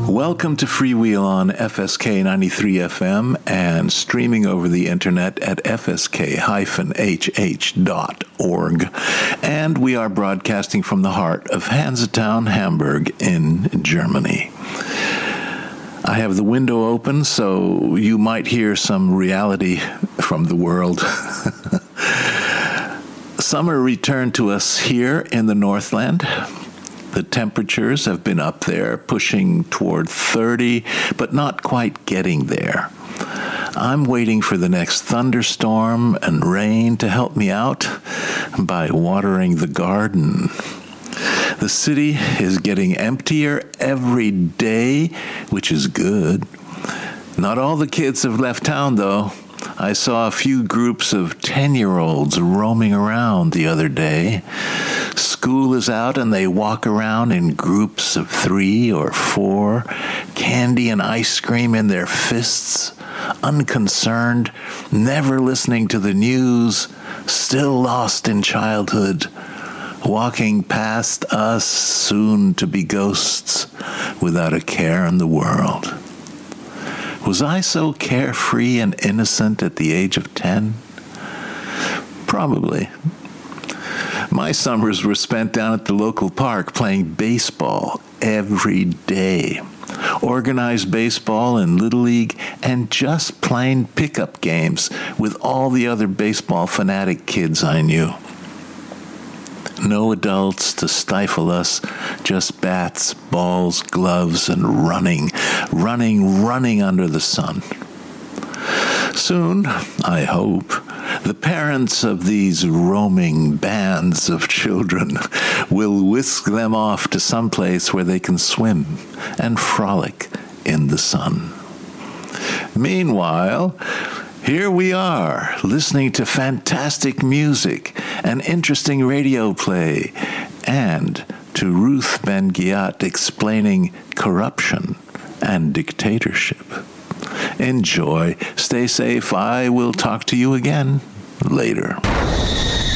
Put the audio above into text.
Welcome to Freewheel on FSK 93 FM and streaming over the internet at fsk-hh.org. And we are broadcasting from the heart of Hansetown, Hamburg in Germany. I have the window open, so you might hear some reality from the world. Summer returned to us here in the Northland. The temperatures have been up there, pushing toward 30, but not quite getting there. I'm waiting for the next thunderstorm and rain to help me out by watering the garden. The city is getting emptier every day, which is good. Not all the kids have left town, though. I saw a few groups of 10-year-olds roaming around the other day. School is out and they walk around in groups of 3 or 4, candy and ice cream in their fists, unconcerned, never listening to the news, still lost in childhood, walking past us soon-to-be ghosts without a care in the world. Was I so carefree and innocent at the age of 10? Probably. My summers were spent down at the local park playing baseball every day. Organized baseball and Little League, and just plain pickup games with all the other baseball fanatic kids I knew. No adults to stifle us, just bats, balls, gloves, and running under the sun. Soon, I hope, the parents of these roaming bands of children will whisk them off to some place where they can swim and frolic in the sun. Meanwhile, here we are, listening to fantastic music and interesting radio play, and to Ruth Ben-Ghiat explaining corruption and dictatorship. Enjoy. Stay safe. I will talk to you again later.